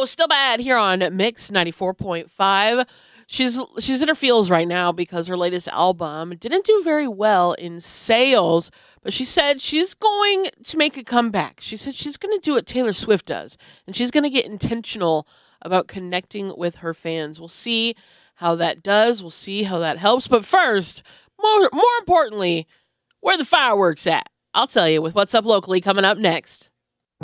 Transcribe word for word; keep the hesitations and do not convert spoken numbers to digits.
So Still Bad here on Mix ninety-four point five. She's she's in her feels right now because her latest album didn't do very well in sales, but she said she's going to make a comeback. She said she's going to do what Taylor Swift does, and she's going to get intentional about connecting with her fans. We'll see how that does. We'll see how that helps. But first, more more importantly, where the fireworks at? I'll tell you with What's Up Locally coming up next.